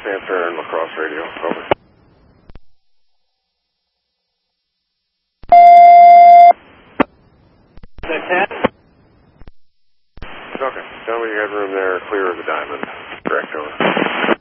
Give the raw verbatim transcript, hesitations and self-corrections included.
Answer and La Crosse radio. Over. Is that ten? Okay. Tell me you got room there clear of the diamond. Correct, over.